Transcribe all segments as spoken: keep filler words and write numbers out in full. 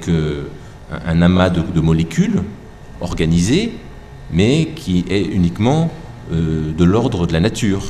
qu'un un amas de, de molécules organisées, mais qui est uniquement euh, de l'ordre de la nature,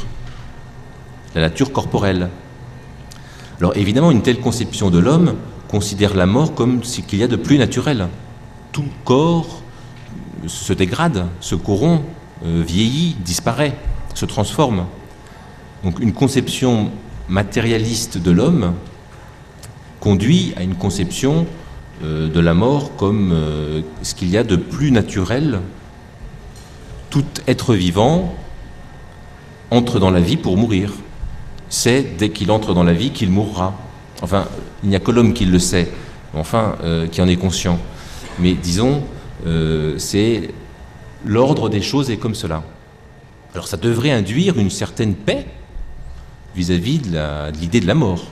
la nature corporelle. Alors évidemment, une telle conception de l'homme considère la mort comme ce qu'il y a de plus naturel. Tout corps se dégrade, se corrompt, euh, vieillit, disparaît, se transforme. Donc une conception matérialiste de l'homme conduit à une conception euh, de la mort comme euh, ce qu'il y a de plus naturel. Tout être vivant entre dans la vie pour mourir. C'est dès qu'il entre dans la vie qu'il mourra. Enfin, il n'y a que l'homme qui le sait, enfin, euh, qui en est conscient. Mais disons, euh, c'est l'ordre des choses est comme cela. Alors ça devrait induire une certaine paix vis-à-vis de, la, de l'idée de la mort.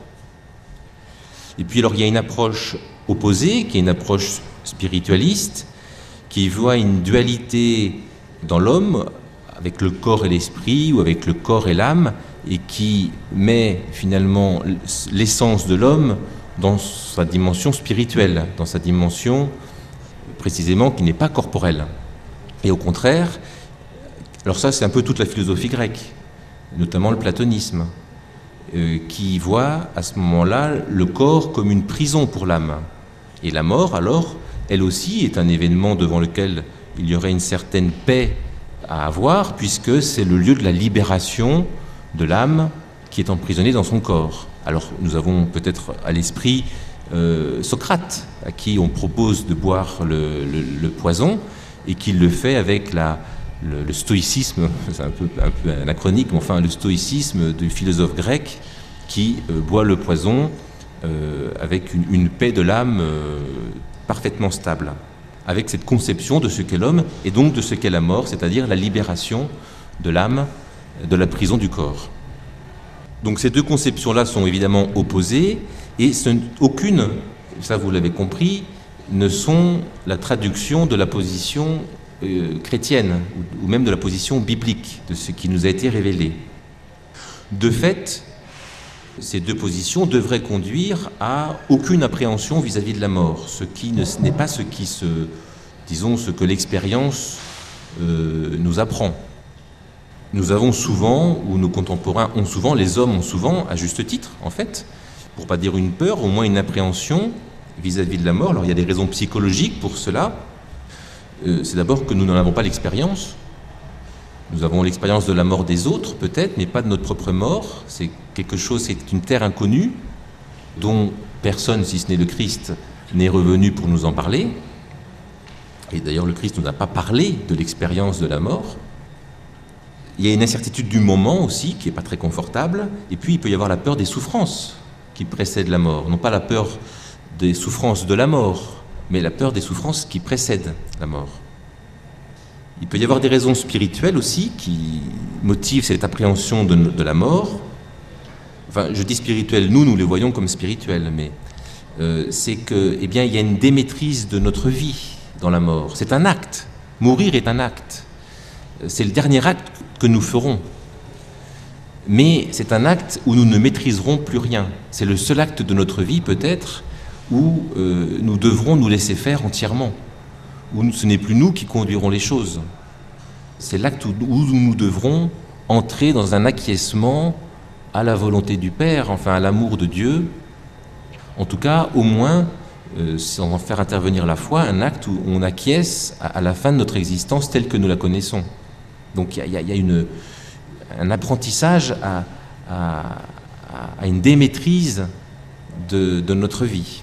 Et puis alors il y a une approche opposée, qui est une approche spiritualiste, qui voit une dualité dans l'homme, avec le corps et l'esprit, ou avec le corps et l'âme, et qui met finalement l'essence de l'homme dans sa dimension spirituelle, dans sa dimension précisément qui n'est pas corporelle. Et au contraire, alors ça c'est un peu toute la philosophie grecque, notamment le platonisme, euh, qui voit à ce moment-là le corps comme une prison pour l'âme. Et la mort, alors, elle aussi est un événement devant lequel il y aurait une certaine paix à avoir, puisque c'est le lieu de la libération de l'âme qui est emprisonnée dans son corps. Alors nous avons peut-être à l'esprit euh, Socrate, à qui on propose de boire le, le, le poison, et qui le fait avec la, le, le stoïcisme, c'est un peu, un peu anachronique, mais enfin le stoïcisme du philosophe grec qui euh, boit le poison euh, avec une, une paix de l'âme euh, parfaitement stable, avec cette conception de ce qu'est l'homme et donc de ce qu'est la mort, c'est-à-dire la libération de l'âme de la prison du corps. Donc ces deux conceptions-là sont évidemment opposées et ce, aucune, ça vous l'avez compris, ne sont la traduction de la position euh, chrétienne ou, ou même de la position biblique, de ce qui nous a été révélé. De fait, ces deux positions devraient conduire à aucune appréhension vis-à-vis de la mort, ce qui ne, n'est pas ce qui se, disons, ce que l'expérience euh, nous apprend. Nous avons souvent, ou nos contemporains ont souvent, les hommes ont souvent, à juste titre en fait, pour pas dire une peur, au moins une appréhension vis-à-vis de la mort. Alors il y a des raisons psychologiques pour cela. Euh, c'est d'abord que nous n'en avons pas l'expérience. Nous avons l'expérience de la mort des autres peut-être, mais pas de notre propre mort. C'est quelque chose, c'est une terre inconnue, dont personne, si ce n'est le Christ, n'est revenu pour nous en parler. Et d'ailleurs le Christ ne nous a pas parlé de l'expérience de la mort. Il y a une incertitude du moment aussi, qui n'est pas très confortable, et puis il peut y avoir la peur des souffrances qui précèdent la mort. Non pas la peur des souffrances de la mort, mais la peur des souffrances qui précèdent la mort. Il peut y avoir des raisons spirituelles aussi qui motivent cette appréhension de, de la mort. Enfin, je dis spirituelles, nous, nous les voyons comme spirituelles, mais euh, c'est que, eh bien, il y a une démaîtrise de notre vie dans la mort. C'est un acte. Mourir est un acte. C'est le dernier acte que nous ferons. Mais c'est un acte où nous ne maîtriserons plus rien. C'est le seul acte de notre vie, peut-être, où euh, nous devrons nous laisser faire entièrement. Où nous, ce n'est plus nous qui conduirons les choses. C'est l'acte où, où nous devrons entrer dans un acquiescement à la volonté du Père, enfin à l'amour de Dieu. En tout cas, au moins, euh, sans en faire intervenir la foi, un acte où on acquiesce à, à la fin de notre existence telle que nous la connaissons. Donc il y, y, y a une, un apprentissage à, à, à une démaîtrise de, de notre vie.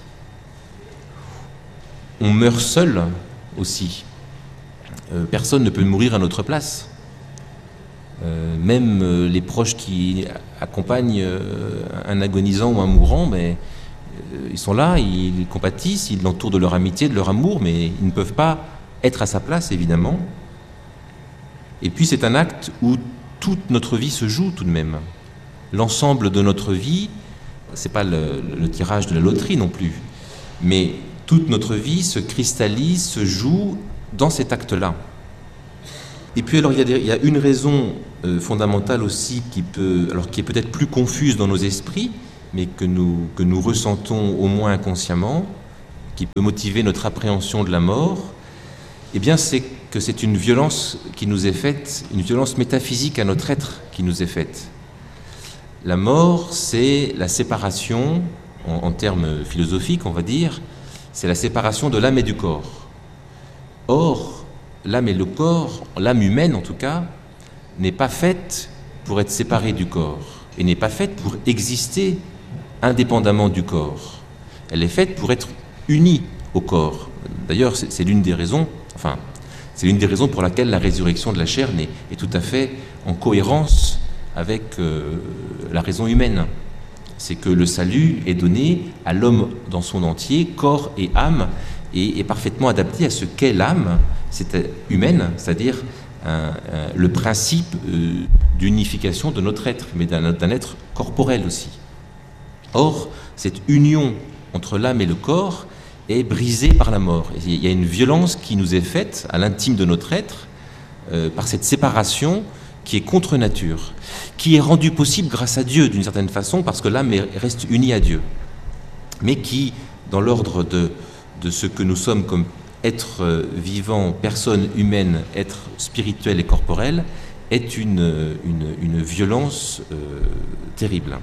On meurt seul aussi. Euh, personne ne peut mourir à notre place. Euh, même euh, les proches qui accompagnent euh, un agonisant ou un mourant, mais, euh, ils sont là, ils compatissent, ils l'entourent de leur amitié, de leur amour, mais ils ne peuvent pas être à sa place, évidemment. Et puis c'est un acte où toute notre vie se joue tout de même. L'ensemble de notre vie, c'est pas le, le tirage de la loterie non plus, mais toute notre vie se cristallise, se joue dans cet acte-là. Et puis alors il y a, des, il y a une raison euh, fondamentale aussi qui peut, alors qui est peut-être plus confuse dans nos esprits, mais que nous, que nous ressentons au moins inconsciemment, qui peut motiver notre appréhension de la mort, eh bien c'est que c'est une violence qui nous est faite, une violence métaphysique à notre être qui nous est faite. La mort, c'est la séparation, en, en termes philosophiques, on va dire, c'est la séparation de l'âme et du corps. Or, l'âme et le corps, l'âme humaine en tout cas, n'est pas faite pour être séparée du corps, et n'est pas faite pour exister indépendamment du corps. Elle est faite pour être unie au corps. D'ailleurs, c'est, c'est l'une des raisons, enfin, c'est l'une des raisons pour laquelle la résurrection de la chair est, est tout à fait en cohérence avec euh, la raison humaine. C'est que le salut est donné à l'homme dans son entier, corps et âme, et est parfaitement adapté à ce qu'est l'âme, c'est humaine, c'est-à-dire un, un, le principe euh, d'unification de notre être, mais d'un, d'un être corporel aussi. Or, cette union entre l'âme et le corps est brisée par la mort. Et il y a une violence qui nous est faite à l'intime de notre être euh, par cette séparation qui est contre nature, qui est rendue possible grâce à Dieu d'une certaine façon, parce que l'âme reste unie à Dieu, mais qui, dans l'ordre de, de ce que nous sommes comme êtres vivants, personnes humaines, êtres spirituels et corporels, est une, une, une violence euh, terrible.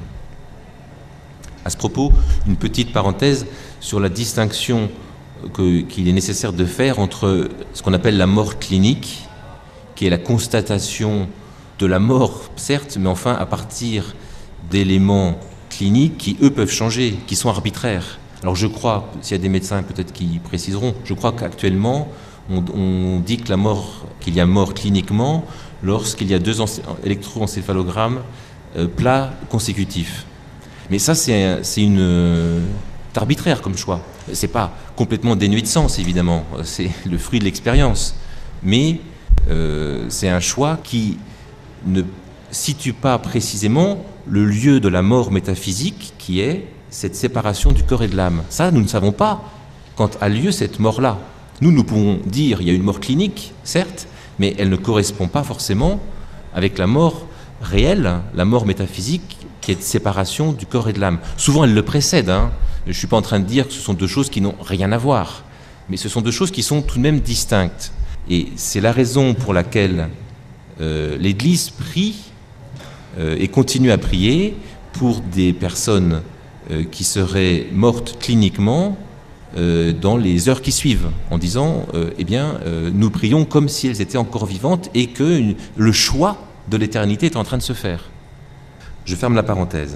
À ce propos, une petite parenthèse sur la distinction que, qu'il est nécessaire de faire entre ce qu'on appelle la mort clinique, qui est la constatation de la mort, certes, mais enfin à partir d'éléments cliniques qui, eux, peuvent changer, qui sont arbitraires. Alors je crois, s'il y a des médecins peut-être qui préciseront, je crois qu'actuellement, on, on dit que la mort, qu'il y a mort cliniquement lorsqu'il y a deux électroencéphalogrammes euh, plats consécutifs. Mais ça, c'est, c'est une euh, arbitraire comme choix. C'est pas complètement dénué de sens, évidemment. C'est le fruit de l'expérience. Mais euh, c'est un choix qui ne situe pas précisément le lieu de la mort métaphysique, qui est cette séparation du corps et de l'âme. Ça, nous ne savons pas quand a lieu cette mort-là. Nous, nous pouvons dire qu'il y a une mort clinique, certes, mais elle ne correspond pas forcément avec la mort réelle, la mort métaphysique, qui est de séparation du corps et de l'âme. Souvent, elle le précède. Hein. Je ne suis pas en train de dire que ce sont deux choses qui n'ont rien à voir, mais ce sont deux choses qui sont tout de même distinctes. Et c'est la raison pour laquelle euh, l'Église prie euh, et continue à prier pour des personnes euh, qui seraient mortes cliniquement euh, dans les heures qui suivent, en disant euh, eh bien, euh, nous prions comme si elles étaient encore vivantes et que une, le choix de l'éternité est en train de se faire. Je ferme la parenthèse.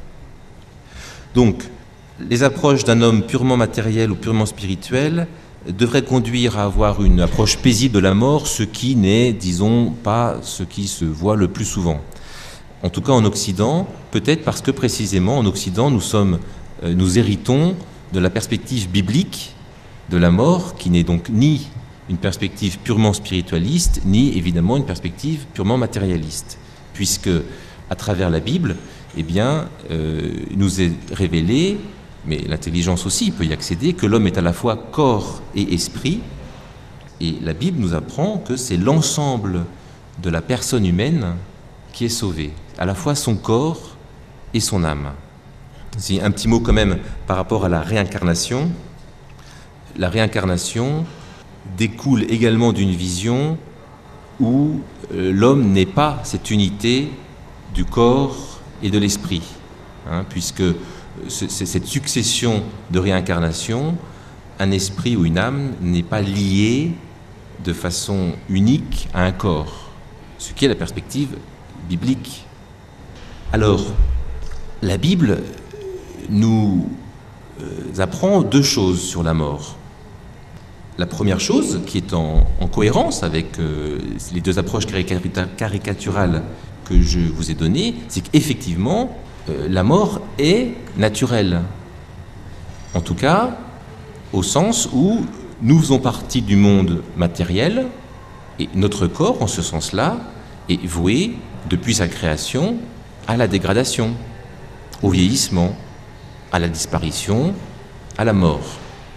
Donc, les approches d'un homme purement matériel ou purement spirituel devraient conduire à avoir une approche paisible de la mort, ce qui n'est, disons, pas ce qui se voit le plus souvent. En tout cas en Occident, peut-être parce que précisément en Occident, nous sommes, euh, nous héritons de la perspective biblique de la mort, qui n'est donc ni une perspective purement spiritualiste, ni évidemment une perspective purement matérialiste, puisque à travers la Bible, eh bien, euh, nous est révélé, mais l'intelligence aussi peut y accéder, que l'homme est à la fois corps et esprit, et la Bible nous apprend que c'est l'ensemble de la personne humaine qui est sauvée, à la fois son corps et son âme. C'est un petit mot quand même par rapport à la réincarnation. La réincarnation découle également d'une vision où euh, l'homme n'est pas cette unité du corps et de l'esprit, hein, puisque c'est cette succession de réincarnation, un esprit ou une âme n'est pas lié de façon unique à un corps, ce qui est la perspective biblique. Alors, la Bible nous apprend deux choses sur la mort. La première chose, qui est en, en cohérence avec euh, les deux approches caricaturales que je vous ai données, c'est qu'effectivement, euh, la mort est naturelle. En tout cas, au sens où nous faisons partie du monde matériel, et notre corps, en ce sens-là, est voué, depuis sa création, à la dégradation, au vieillissement, à la disparition, à la mort.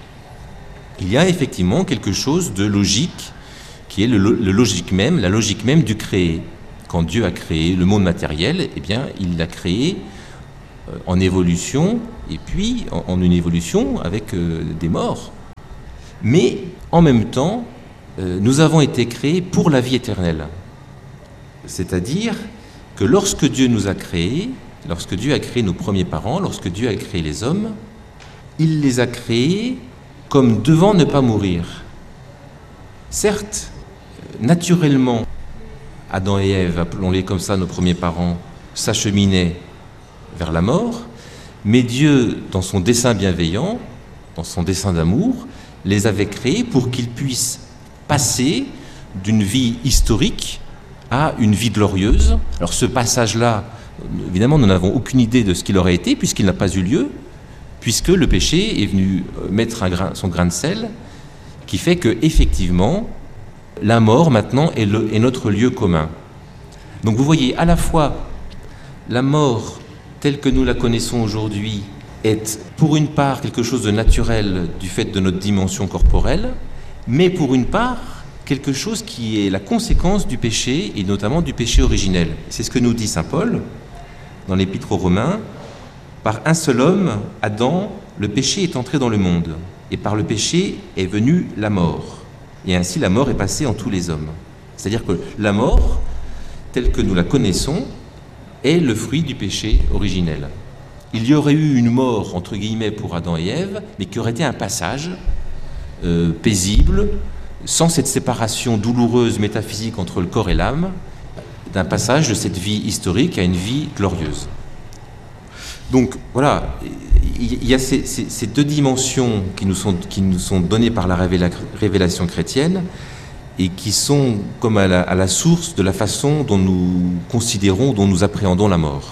Il y a effectivement quelque chose de logique, qui est le, le logique même, la logique même du créé. Quand Dieu a créé le monde matériel, eh bien, il l'a créé en évolution, et puis en, en une évolution avec euh, des morts. Mais en même temps, euh, nous avons été créés pour la vie éternelle. C'est-à-dire que lorsque Dieu nous a créés, lorsque Dieu a créé nos premiers parents, lorsque Dieu a créé les hommes, il les a créés comme devant ne pas mourir. Certes, naturellement, Adam et Ève, appelons-les comme ça, nos premiers parents, s'acheminaient vers la mort, mais Dieu, dans son dessein bienveillant, dans son dessein d'amour, les avait créés pour qu'ils puissent passer d'une vie historique à une vie glorieuse. Alors ce passage-là, évidemment, nous n'avons aucune idée de ce qu'il aurait été, puisqu'il n'a pas eu lieu, puisque le péché est venu mettre un grain, son grain de sel, qui fait que, effectivement, la mort, maintenant, est, le, est notre lieu commun. Donc vous voyez, à la fois, la mort, telle que nous la connaissons aujourd'hui, est pour une part quelque chose de naturel du fait de notre dimension corporelle, mais pour une part, quelque chose qui est la conséquence du péché, et notamment du péché originel. C'est ce que nous dit saint Paul dans l'Épître aux Romains. Par un seul homme, Adam, le péché est entré dans le monde, et par le péché est venue la mort. Et ainsi la mort est passée en tous les hommes. C'est-à-dire que la mort, telle que nous la connaissons, est le fruit du péché originel. Il y aurait eu une mort, entre guillemets, pour Adam et Ève, mais qui aurait été un passage euh, paisible, sans cette séparation douloureuse métaphysique entre le corps et l'âme, d'un passage de cette vie historique à une vie glorieuse. Donc voilà, il y a ces, ces, ces deux dimensions qui nous, sont, qui nous sont données par la révéla, révélation chrétienne et qui sont comme à la, à la source de la façon dont nous considérons, dont nous appréhendons la mort.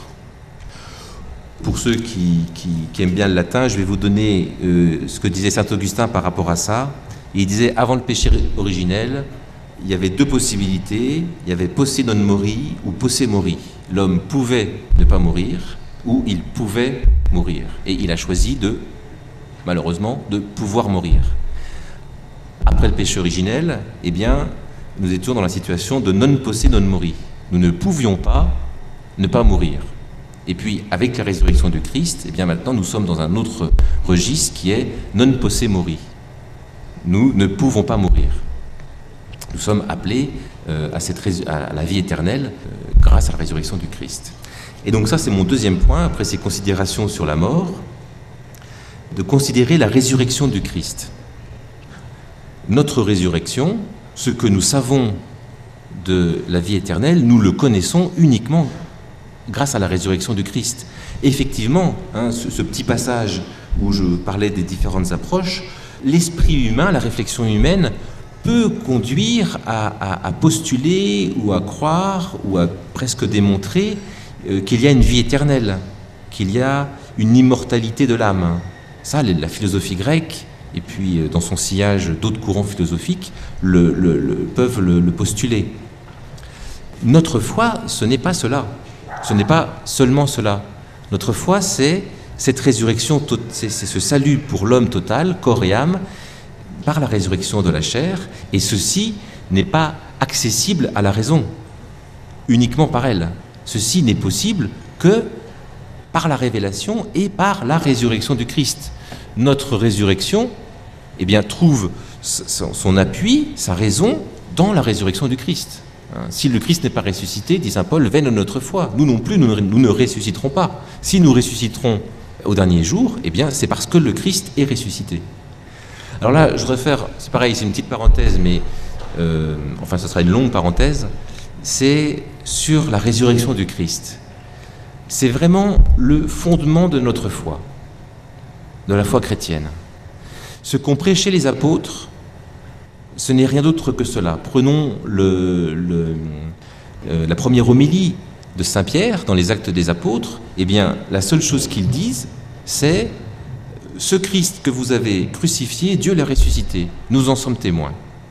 Pour ceux qui, qui, qui aiment bien le latin, je vais vous donner euh, ce que disait saint Augustin par rapport à ça. Il disait, avant le péché originel, il y avait deux possibilités. Il y avait posse non mori ou posse mori. L'homme pouvait ne pas mourir ou il pouvait mourir. Et il a choisi de, malheureusement, de pouvoir mourir. Après le péché originel, eh bien, nous étions dans la situation de non posse non mori. Nous ne pouvions pas ne pas mourir. Et puis, avec la résurrection du Christ, eh bien, maintenant, nous sommes dans un autre registre qui est non posse mori. Nous ne pouvons pas mourir. Nous sommes appelés euh, à, cette rés- à la vie éternelle euh, grâce à la résurrection du Christ. Et donc ça, c'est mon deuxième point, après ces considérations sur la mort, de considérer la résurrection du Christ. Notre résurrection, ce que nous savons de la vie éternelle, nous le connaissons uniquement grâce à la résurrection du Christ. Effectivement, hein, ce, ce petit passage où je parlais des différentes approches, l'esprit humain, la réflexion humaine peut conduire à, à, à postuler ou à croire ou à presque démontrer euh, qu'il y a une vie éternelle, qu'il y a une immortalité de l'âme. Ça, la philosophie grecque, et puis euh, dans son sillage d'autres courants philosophiques, le, le, le, peuvent le, le postuler. Notre foi, ce n'est pas cela. Ce n'est pas seulement cela. Notre foi, c'est cette résurrection, c'est ce salut pour l'homme total, corps et âme, par la résurrection de la chair, et ceci n'est pas accessible à la raison, uniquement par elle. Ceci n'est possible que par la révélation et par la résurrection du Christ. Notre résurrection, eh bien, trouve son appui, sa raison, dans la résurrection du Christ. Si le Christ n'est pas ressuscité, dit saint Paul, vaine notre foi. Nous non plus, nous ne, nous ne ressusciterons pas. Si nous ressusciterons au dernier jour, eh bien, c'est parce que le Christ est ressuscité. Alors là, je voudrais faire, c'est pareil, c'est une petite parenthèse, mais euh, enfin, ce sera une longue parenthèse. C'est sur la résurrection du Christ. C'est vraiment le fondement de notre foi, de la foi chrétienne. Ce qu'ont prêché les apôtres, ce n'est rien d'autre que cela. Prenons le, le, euh, la première homélie de saint Pierre dans les Actes des Apôtres. Eh bien, la seule chose qu'ils disent, c'est « Ce Christ que vous avez crucifié, Dieu l'a ressuscité. Nous en sommes témoins. »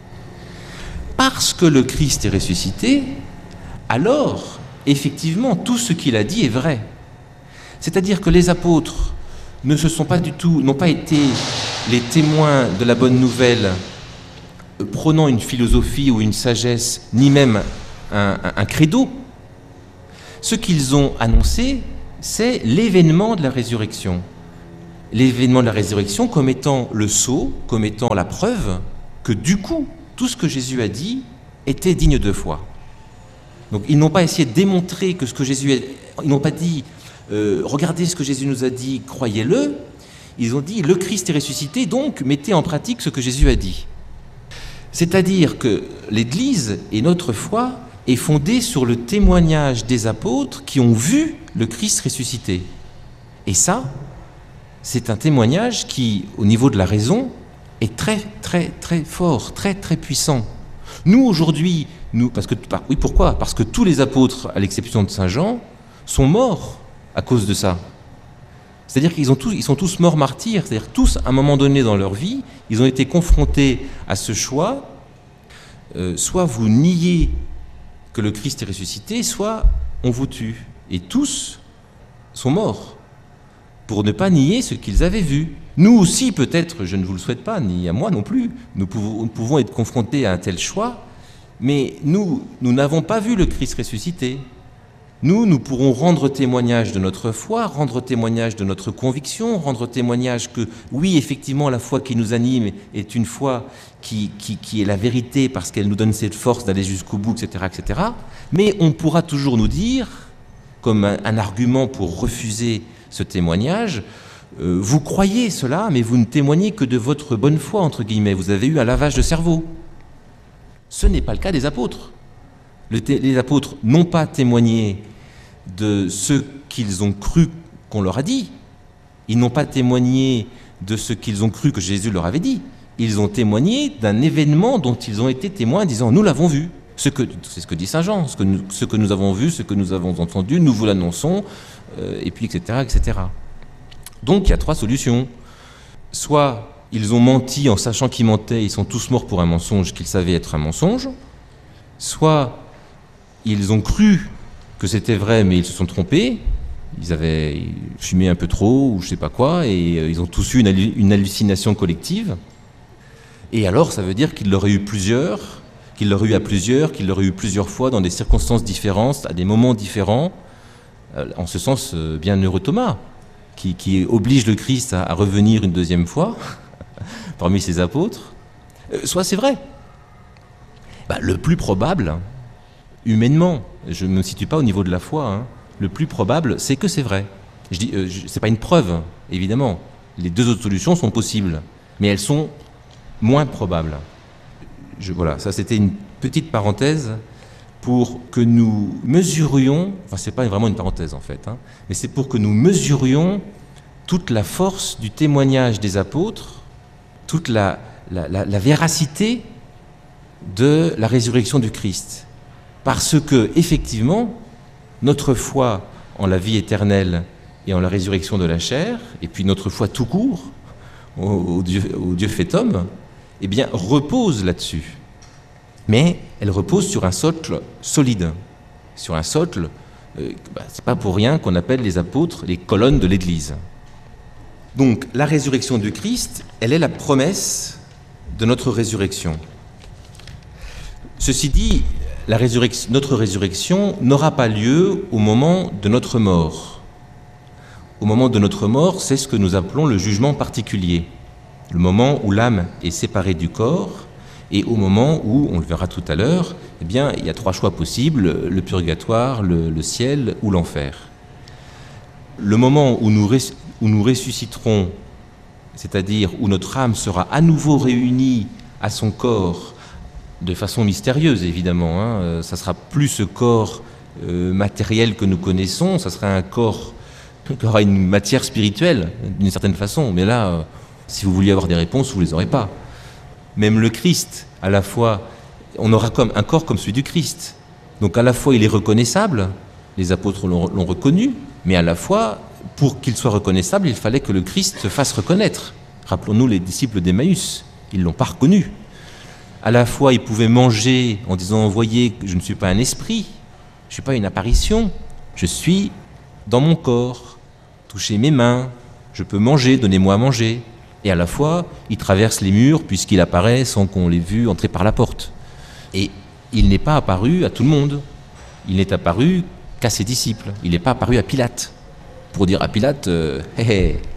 Parce que le Christ est ressuscité, alors, effectivement, tout ce qu'il a dit est vrai. C'est-à-dire que les apôtres ne se sont pas du tout, n'ont pas été les témoins de la bonne nouvelle prenant une philosophie ou une sagesse, ni même un, un, un credo. Ce qu'ils ont annoncé, c'est l'événement de la résurrection. l'événement de la résurrection comme étant le sceau, comme étant la preuve que du coup, tout ce que Jésus a dit était digne de foi. Donc ils n'ont pas essayé de démontrer que ce que Jésus a... Ils n'ont pas dit euh, « Regardez ce que Jésus nous a dit, croyez-le ». Ils ont dit « Le Christ est ressuscité, donc mettez en pratique ce que Jésus a dit ». C'est-à-dire que l'Église et notre foi est fondée sur le témoignage des apôtres qui ont vu le Christ ressuscité. Et ça, c'est un témoignage qui, au niveau de la raison, est très, très, très fort, très, très puissant. Nous, aujourd'hui, nous, parce que, oui, pourquoi ? Parce que tous les apôtres, à l'exception de Saint Jean, sont morts à cause de ça. C'est-à-dire qu'ils ont tous, ils sont tous morts martyrs, c'est-à-dire tous, à un moment donné dans leur vie, ils ont été confrontés à ce choix, euh, soit vous niez que le Christ est ressuscité, soit on vous tue. Et tous sont morts pour ne pas nier ce qu'ils avaient vu. Nous aussi, peut-être, je ne vous le souhaite pas, ni à moi non plus, nous pouvons, nous pouvons être confrontés à un tel choix, mais nous, nous n'avons pas vu le Christ ressuscité. Nous, nous pourrons rendre témoignage de notre foi, rendre témoignage de notre conviction, rendre témoignage que, oui, effectivement, la foi qui nous anime est une foi qui, qui, qui est la vérité parce qu'elle nous donne cette force d'aller jusqu'au bout, et cetera, et cetera. Mais on pourra toujours nous dire, comme un, un argument pour refuser ce témoignage, euh, vous croyez cela, mais vous ne témoignez que de votre bonne foi, entre guillemets. Vous avez eu un lavage de cerveau. Ce n'est pas le cas des apôtres. Le té- les apôtres n'ont pas témoigné de ce qu'ils ont cru qu'on leur a dit. Ils n'ont pas témoigné de ce qu'ils ont cru que Jésus leur avait dit. Ils ont témoigné d'un événement dont ils ont été témoins en disant « nous l'avons vu ». Ce que, c'est ce que dit Saint Jean, ce que, nous, ce que nous avons vu, ce que nous avons entendu, nous vous l'annonçons, euh, et puis et cetera, et cetera. Donc il y a trois solutions. Soit ils ont menti en sachant qu'ils mentaient, ils sont tous morts pour un mensonge qu'ils savaient être un mensonge. Soit ils ont cru que c'était vrai, mais ils se sont trompés. Ils avaient fumé un peu trop, ou je sais pas quoi, et ils ont tous eu une, une hallucination collective. Et alors, ça veut dire qu'il l'aurait eu plusieurs, qu'il l'aurait eu à plusieurs, qu'il l'aurait eu plusieurs fois dans des circonstances différentes, à des moments différents. En ce sens, bien heureux Thomas, qui, qui oblige le Christ à, à revenir une deuxième fois parmi ses apôtres. Soit c'est vrai. Bah, le plus probable, humainement, je ne me situe pas au niveau de la foi, hein, le plus probable, c'est que c'est vrai. Je dis, euh, je, c'est pas une preuve, évidemment. Les deux autres solutions sont possibles, mais elles sont moins probables. Je, voilà, ça c'était une petite parenthèse pour que nous mesurions, enfin c'est pas vraiment une parenthèse en fait, hein, mais c'est pour que nous mesurions toute la force du témoignage des apôtres, toute la, la, la, la véracité de la résurrection du Christ. Parce que, effectivement, notre foi en la vie éternelle et en la résurrection de la chair, et puis notre foi tout court au, au, Dieu, au Dieu fait homme, eh bien, repose là-dessus. Mais elle repose sur un socle solide, sur un socle, euh, bah, c'est pas pour rien qu'on appelle les apôtres les colonnes de l'Église. Donc, la résurrection du Christ, elle est la promesse de notre résurrection. Ceci dit, la résurrection, notre résurrection n'aura pas lieu au moment de notre mort. Au moment de notre mort, c'est ce que nous appelons le jugement particulier, le moment où l'âme est séparée du corps, et au moment où, on le verra tout à l'heure, eh bien, il y a trois choix possibles, le purgatoire, le, le ciel ou l'enfer. Le moment où nous, res, où nous ressusciterons, c'est-à-dire où notre âme sera à nouveau réunie à son corps, de façon mystérieuse évidemment, hein. Ça sera plus ce corps euh, matériel que nous connaissons, ça sera un corps qui aura une matière spirituelle d'une certaine façon, mais là, euh, si vous vouliez avoir des réponses, vous ne les aurez pas. Même le Christ, à la fois, on aura comme un corps comme celui du Christ, donc à la fois il est reconnaissable, les apôtres l'ont, l'ont reconnu, mais à la fois, pour qu'il soit reconnaissable, il fallait que le Christ se fasse reconnaître. Rappelons-nous les disciples d'Emmaüs, ils ne l'ont pas reconnu. À la fois, il pouvait manger en disant « Voyez, je ne suis pas un esprit, je ne suis pas une apparition, je suis dans mon corps, touchez mes mains, je peux manger, donnez-moi à manger. » Et à la fois, il traverse les murs puisqu'il apparaît sans qu'on l'ait vu entrer par la porte. Et il n'est pas apparu à tout le monde, il n'est apparu qu'à ses disciples, il n'est pas apparu à Pilate. Pour dire à Pilate euh, « Hé hé,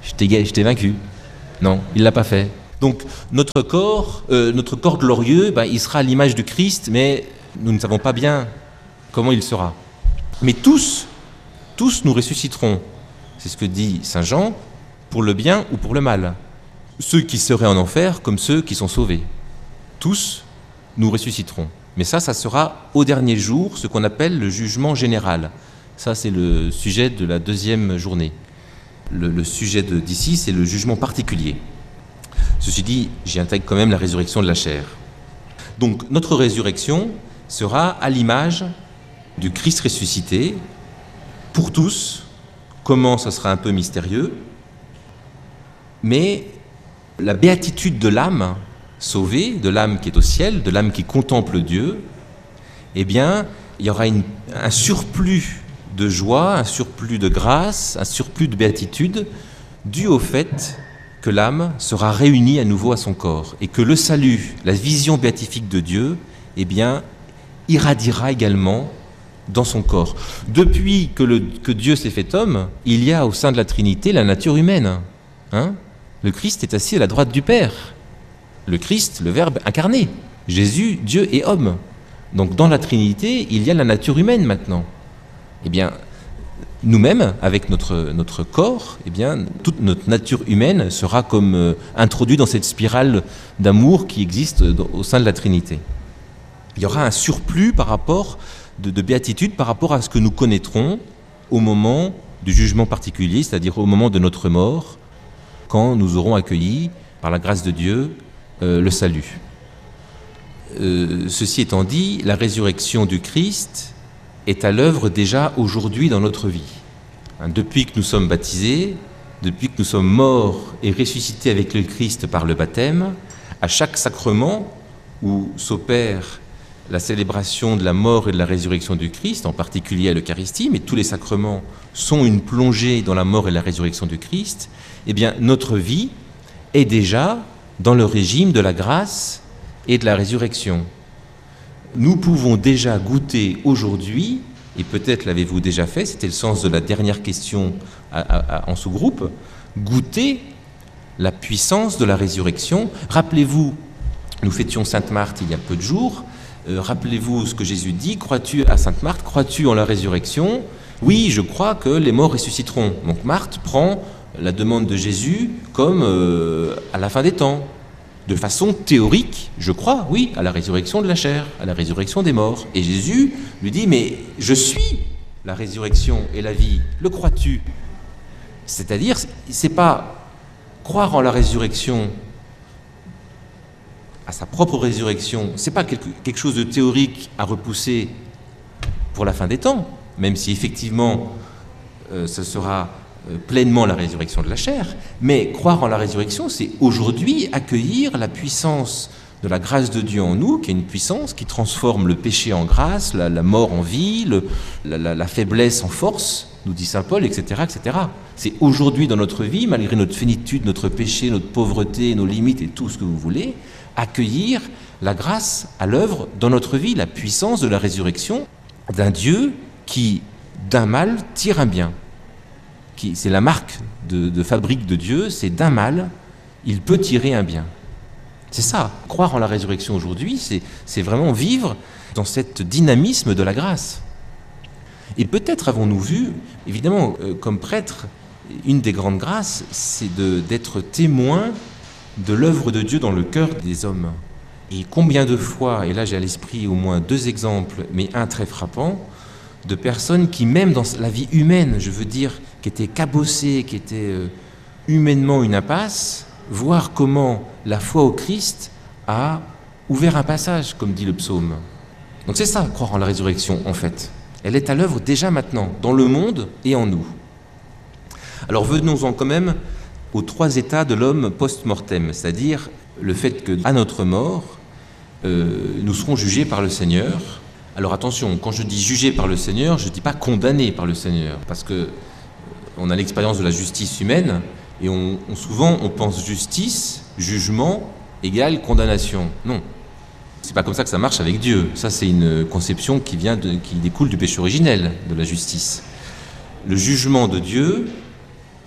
je t'ai, je t'ai vaincu. Non, il ne l'a pas fait. Donc notre corps, euh, notre corps glorieux, ben, il sera à l'image du Christ, mais nous ne savons pas bien comment il sera. Mais tous, tous nous ressusciterons. C'est ce que dit saint Jean, pour le bien ou pour le mal. Ceux qui seraient en enfer comme ceux qui sont sauvés. Tous nous ressusciterons. Mais ça, ça sera au dernier jour, ce qu'on appelle le jugement général. Ça, c'est le sujet de la deuxième journée. Le, le sujet de, d'ici, c'est le jugement particulier. Ceci dit, j'y intègre quand même la résurrection de la chair. Donc, notre résurrection sera à l'image du Christ ressuscité, pour tous. Comment, ça sera un peu mystérieux, mais la béatitude de l'âme sauvée, de l'âme qui est au ciel, de l'âme qui contemple Dieu, eh bien, il y aura une, un surplus de joie, un surplus de grâce, un surplus de béatitude, dû au fait que l'âme sera réunie à nouveau à son corps, et que le salut, la vision béatifique de Dieu, eh bien, irradiera également dans son corps. Depuis que, le, que Dieu s'est fait homme, il y a au sein de la Trinité la nature humaine. Hein ? Le Christ est assis à la droite du Père. Le Christ, le Verbe incarné. Jésus, Dieu et homme. Donc dans la Trinité, il y a la nature humaine maintenant. Eh bien, nous-mêmes, avec notre, notre corps, eh bien, toute notre nature humaine sera comme euh, introduite dans cette spirale d'amour qui existe dans, au sein de la Trinité. Il y aura un surplus par rapport de, de béatitude par rapport à ce que nous connaîtrons au moment du jugement particulier, c'est-à-dire au moment de notre mort, quand nous aurons accueilli, par la grâce de Dieu, euh, le salut. Euh, ceci étant dit, la résurrection du Christ est à l'œuvre déjà aujourd'hui dans notre vie. Hein, depuis que nous sommes baptisés, depuis que nous sommes morts et ressuscités avec le Christ par le baptême, à chaque sacrement où s'opère la célébration de la mort et de la résurrection du Christ, en particulier à l'Eucharistie, mais tous les sacrements sont une plongée dans la mort et la résurrection du Christ, eh bien, notre vie est déjà dans le régime de la grâce et de la résurrection. Nous pouvons déjà goûter aujourd'hui, et peut-être l'avez-vous déjà fait, c'était le sens de la dernière question à, à, à, en sous-groupe, goûter la puissance de la résurrection. Rappelez-vous, nous fêtions Sainte Marthe il y a peu de jours, euh, rappelez-vous ce que Jésus dit, crois-tu à Sainte Marthe, crois-tu en la résurrection ? Oui, je crois que les morts ressusciteront. Donc Marthe prend la demande de Jésus comme euh, à la fin des temps. De façon théorique, je crois, oui, à la résurrection de la chair, à la résurrection des morts. Et Jésus lui dit, mais je suis la résurrection et la vie, le crois-tu ? C'est-à-dire, c'est pas croire en la résurrection, à sa propre résurrection, c'est pas quelque, quelque chose de théorique à repousser pour la fin des temps, même si effectivement euh, ce sera pleinement la résurrection de la chair, mais croire en la résurrection, c'est aujourd'hui accueillir la puissance de la grâce de Dieu en nous, qui est une puissance qui transforme le péché en grâce, la, la mort en vie, le, la, la, la faiblesse en force, nous dit saint Paul, et cetera, et cetera. C'est aujourd'hui dans notre vie, malgré notre finitude, notre péché, notre pauvreté, nos limites et tout ce que vous voulez, accueillir la grâce à l'œuvre dans notre vie, la puissance de la résurrection d'un Dieu qui, d'un mal, tire un bien. Qui, c'est la marque de, de fabrique de Dieu, c'est d'un mal, il peut tirer un bien. C'est ça, croire en la résurrection aujourd'hui, c'est, c'est vraiment vivre dans cet dynamisme de la grâce. Et peut-être avons-nous vu, évidemment, euh, comme prêtre, une des grandes grâces, c'est de, d'être témoin de l'œuvre de Dieu dans le cœur des hommes. Et combien de fois, et là j'ai à l'esprit au moins deux exemples, mais un très frappant, de personnes qui, même dans la vie humaine, je veux dire, qui étaient cabossées, qui étaient euh, humainement une impasse, voir comment la foi au Christ a ouvert un passage, comme dit le psaume. Donc c'est ça, croire en la résurrection, en fait. Elle est à l'œuvre déjà maintenant, dans le monde et en nous. Alors venons-en quand même aux trois états de l'homme post-mortem, c'est-à-dire le fait qu'à notre mort, euh, nous serons jugés par le Seigneur. Alors attention, quand je dis jugé par le Seigneur, je ne dis pas condamné par le Seigneur, parce que on a l'expérience de la justice humaine, et on, on, souvent on pense justice, jugement, égale condamnation. Non, c'est pas comme ça que ça marche avec Dieu. Ça, c'est une conception qui vient de, qui découle du péché originel de la justice. Le jugement de Dieu,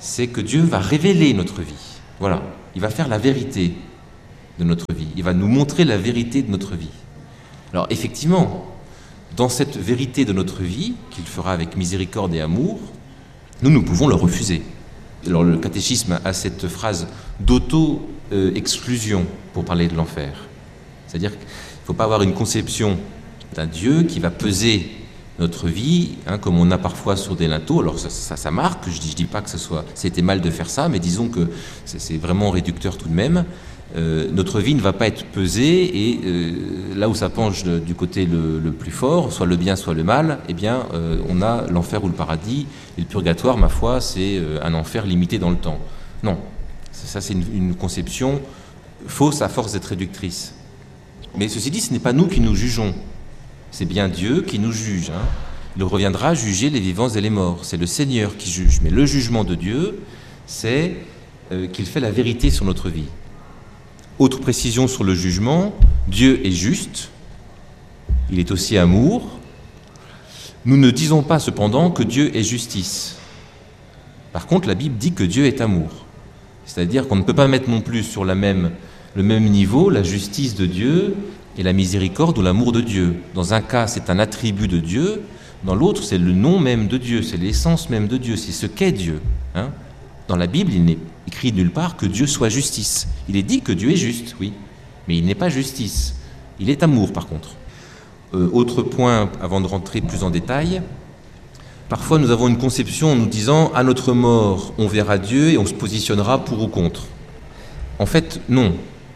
c'est que Dieu va révéler notre vie. Voilà, il va faire la vérité de notre vie. Il va nous montrer la vérité de notre vie. Alors effectivement, dans cette vérité de notre vie, qu'il fera avec miséricorde et amour, nous, nous pouvons le refuser. Alors le catéchisme a cette phrase d'auto-exclusion pour parler de l'enfer. C'est-à-dire qu'il ne faut pas avoir une conception d'un Dieu qui va peser notre vie, hein, comme on a parfois sur des linteaux. Alors ça, ça, ça marque, je ne dis, dis pas que ce soit, c'était mal de faire ça, mais disons que c'est, c'est vraiment réducteur tout de même. Euh, notre vie ne va pas être pesée, et euh, là où ça penche de, du côté le, le plus fort, soit le bien, soit le mal, eh bien, euh, on a l'enfer ou le paradis, et le purgatoire, ma foi, c'est euh, un enfer limité dans le temps. Non, ça c'est une, une conception fausse à force d'être réductrice. Mais ceci dit, ce n'est pas nous qui nous jugeons, c'est bien Dieu qui nous juge. Hein. Il reviendra juger les vivants et les morts, c'est le Seigneur qui juge. Mais le jugement de Dieu, c'est euh, qu'il fait la vérité sur notre vie. Autre précision sur le jugement, Dieu est juste, il est aussi amour. Nous ne disons pas cependant que Dieu est justice. Par contre, la Bible dit que Dieu est amour. C'est-à-dire qu'on ne peut pas mettre non plus sur la même, le même niveau la justice de Dieu et la miséricorde ou l'amour de Dieu. Dans un cas, c'est un attribut de Dieu, dans l'autre, c'est le nom même de Dieu, c'est l'essence même de Dieu, c'est ce qu'est Dieu. Hein. Dans la Bible, il n'est écrit nulle part que Dieu soit justice. Il est dit que Dieu est juste, oui, mais il n'est pas justice. Il est amour, par contre. Euh, autre point, avant de rentrer plus en détail, parfois nous avons une conception en nous disant « à notre mort, on verra Dieu et on se positionnera pour ou contre ». En fait, non.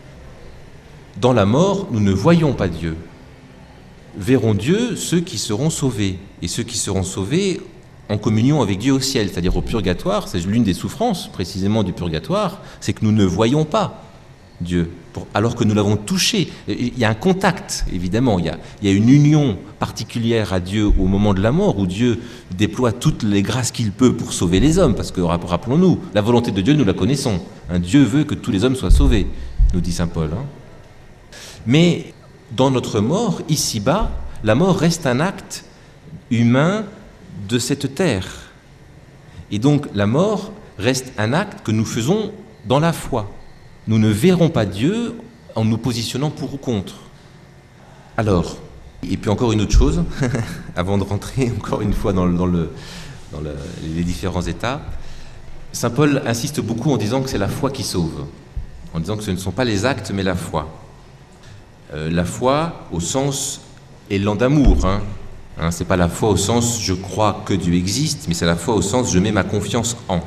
Dans la mort, nous ne voyons pas Dieu. Verront Dieu ceux qui seront sauvés. Et ceux qui seront sauvés en communion avec Dieu au ciel, c'est-à-dire au purgatoire. C'est l'une des souffrances, précisément, du purgatoire, c'est que nous ne voyons pas Dieu, pour, alors que nous l'avons touché. Il y a un contact, évidemment, il y a, il y a une union particulière à Dieu au moment de la mort, où Dieu déploie toutes les grâces qu'il peut pour sauver les hommes, parce que, rappelons-nous, la volonté de Dieu, nous la connaissons. Hein, Dieu veut que tous les hommes soient sauvés, nous dit saint Paul. Hein. Mais dans notre mort, ici-bas, la mort reste un acte humain de cette terre. Et donc la mort reste un acte que nous faisons dans la foi. Nous ne verrons pas Dieu en nous positionnant pour ou contre. Alors, et puis encore une autre chose, avant de rentrer encore une fois dans, le, dans, le, dans le, les différents états, saint Paul insiste beaucoup en disant que c'est la foi qui sauve, en disant que ce ne sont pas les actes mais la foi. Euh, la foi au sens élan d'amour, hein. Hein, c'est pas la foi au sens je crois que Dieu existe, mais c'est la foi au sens je mets ma confiance en.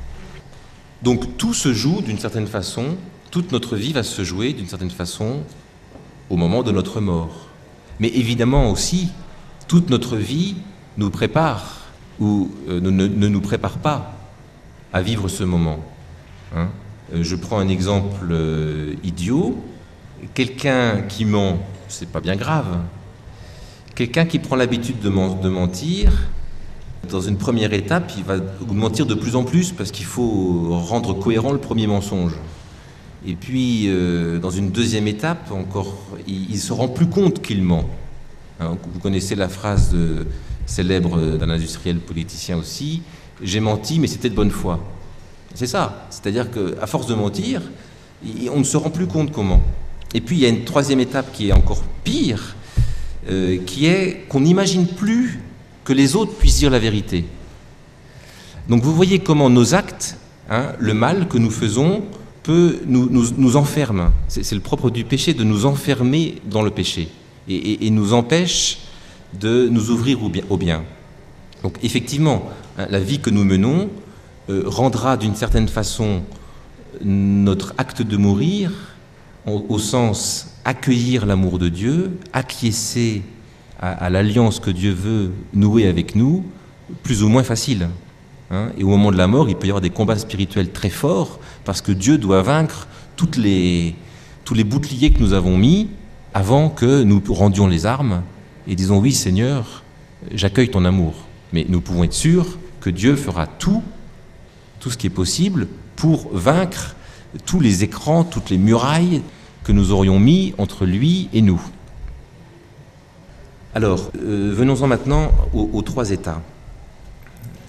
Donc tout se joue d'une certaine façon, toute notre vie va se jouer d'une certaine façon au moment de notre mort. Mais évidemment aussi, toute notre vie nous prépare ou euh, ne, ne nous prépare pas à vivre ce moment. Hein. Euh, je prends un exemple euh, idiot. Quelqu'un qui ment, c'est pas bien grave. Quelqu'un qui prend l'habitude de, men- de mentir, dans une première étape, il va mentir de plus en plus parce qu'il faut rendre cohérent le premier mensonge. Et puis, euh, dans une deuxième étape, encore, il, il se rend plus compte qu'il ment. Hein, vous connaissez la phrase de, célèbre d'un industriel politicien aussi, « J'ai menti, mais c'était de bonne foi ». C'est ça, c'est-à-dire qu'à force de mentir, il, on ne se rend plus compte comment. Et puis, il y a une troisième étape qui est encore pire, euh, qui est qu'on n'imagine plus que les autres puissent dire la vérité. Donc vous voyez comment nos actes, hein, le mal que nous faisons, peut nous, nous, nous enferme. C'est, c'est le propre du péché de nous enfermer dans le péché et, et, et nous empêche de nous ouvrir au bien. Au bien. Donc effectivement, hein, la vie que nous menons euh, rendra d'une certaine façon notre acte de mourir au, au sens accueillir l'amour de Dieu, acquiescer à, à l'alliance que Dieu veut nouer avec nous, plus ou moins facile. Hein, et au moment de la mort, il peut y avoir des combats spirituels très forts parce que Dieu doit vaincre toutes les, tous les boucliers que nous avons mis avant que nous rendions les armes et disons oui Seigneur, j'accueille ton amour. Mais nous pouvons être sûrs que Dieu fera tout, tout ce qui est possible pour vaincre tous les écrans, toutes les murailles que nous aurions mis entre lui et nous. Alors, euh, venons-en maintenant aux, aux trois états.